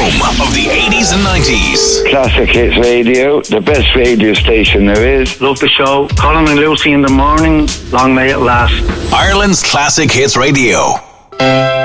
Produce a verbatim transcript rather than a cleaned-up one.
home of the eighties and nineties. Classic Hits Radio, the best radio station there is. Love the show. Colin and Lucy in the morning. Long may it last. Ireland's Classic Hits Radio.